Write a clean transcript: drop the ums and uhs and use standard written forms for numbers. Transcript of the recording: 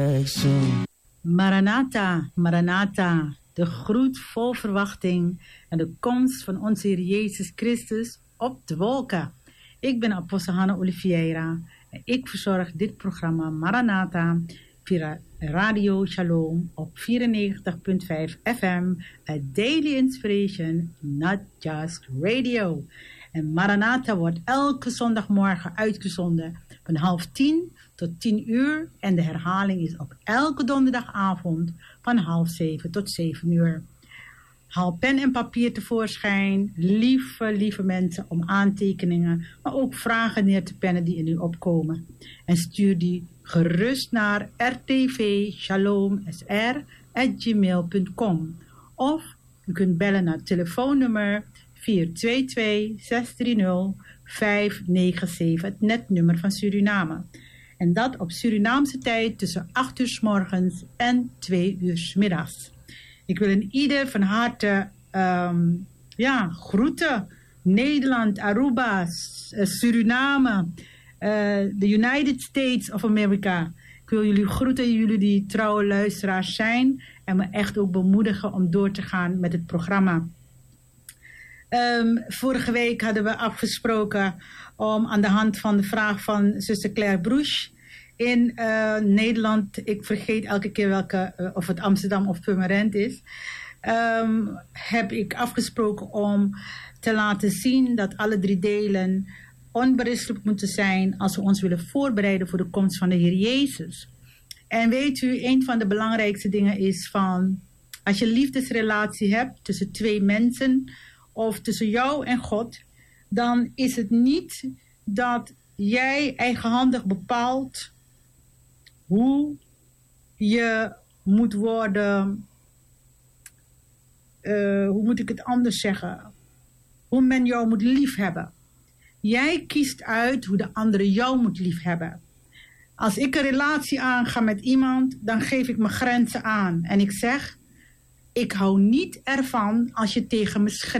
Maranatha, Maranatha, de groet vol verwachting en de komst van onze Heer Jezus Christus op de wolken. Ik ben apostel Hanna Oliveira en ik verzorg dit programma Maranatha via Radio Shalom op 94.5 FM, a daily inspiration, not just radio. En Maranatha wordt elke zondagmorgen uitgezonden van 9:30 tot 10:00 en de herhaling is op elke donderdagavond van 6:30 tot 7:00. Haal pen en papier tevoorschijn, lieve mensen, om aantekeningen, maar ook vragen neer te pennen die in u opkomen. En stuur die gerust naar rtvshalomsr@gmail.com of u kunt bellen naar telefoonnummer 422-630-597, het netnummer van Suriname. En dat op Surinaamse tijd tussen 8:00 's morgens en 2:00 's middags. Ik wil een ieder van harte groeten. Nederland, Aruba, Suriname, de United States of America. Ik wil jullie groeten, jullie die trouwe luisteraars zijn. En me echt ook bemoedigen om door te gaan met het programma. Vorige week hadden we afgesproken om aan de hand van de vraag van zuster Claire Broes in Nederland, ik vergeet elke keer welke, of het Amsterdam of Purmerend is, heb ik afgesproken om te laten zien dat alle 3 delen onberispelijk moeten zijn als we ons willen voorbereiden voor de komst van de Heer Jezus. En weet u, een van de belangrijkste dingen is van, als je een liefdesrelatie hebt tussen 2 mensen of tussen jou en God, dan is het niet dat jij eigenhandig bepaalt hoe je moet worden, hoe moet ik het anders zeggen, hoe men jou moet liefhebben. Jij kiest uit hoe de andere jou moet liefhebben. Als ik een relatie aanga met iemand, dan geef ik mijn grenzen aan. En ik zeg, ik hou niet ervan als je tegen me schreeuwt.